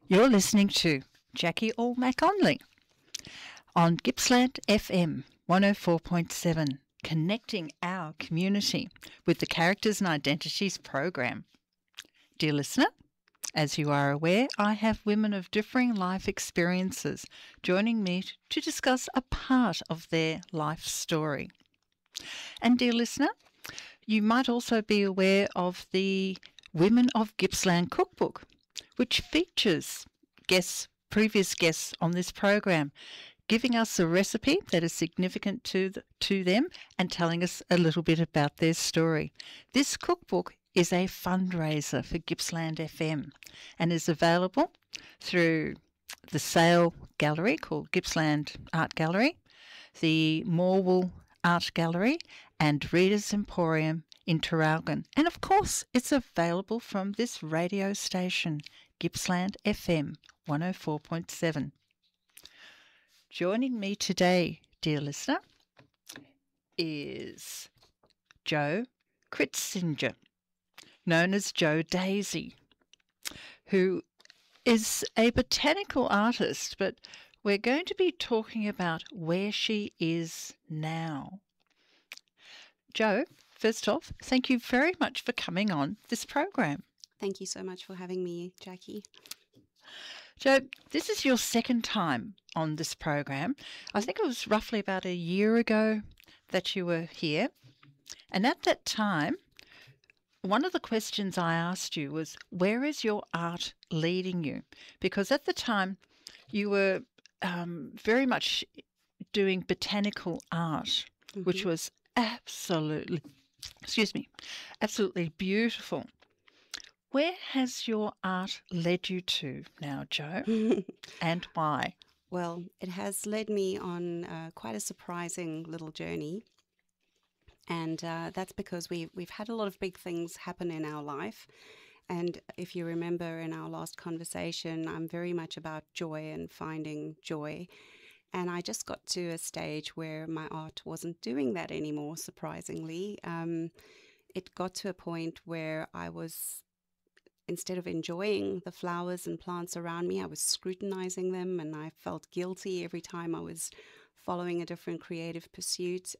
You're listening to Jackie Allmack Onley on Gippsland FM 104.7, connecting our community with the Characters and Identities program. Dear listener, as you are aware, I have women of differing life experiences joining me to discuss a part of their life story. And dear listener, you might also be aware of the Women of Gippsland cookbook, which features previous guests on this program, giving us a recipe that is significant to them and telling us a little bit about their story. This cookbook is a fundraiser for Gippsland FM and is available through the Sale Gallery called Gippsland Art Gallery, the Morwell Art Gallery and Readers Emporium in Traralgon. And of course, it's available from this radio station, Gippsland FM 104.7. Joining me today, dear listener, is Jo Kritzinger, known as Jo Daisy, who is a botanical artist, but we're going to be talking about where she is now. Jo, first off, thank you very much for coming on this program. Thank you so much for having me, Jackie. Jo, this is your second time on this program. I think it was roughly about a year ago that you were here. And at that time, one of the questions I asked you was, where is your art leading you? Because at the time, you were very much doing botanical art, which was absolutely beautiful. Where has your art led you to now, Jo, and why? Well, it has led me on quite a surprising little journey. And that's because we've had a lot of big things happen in our life. And if you remember in our last conversation, I'm very much about joy and finding joy. And I just got to a stage where my art wasn't doing that anymore, surprisingly. It got to a point where I was, instead of enjoying the flowers and plants around me, I was scrutinizing them, and I felt guilty every time I was following a different creative pursuit.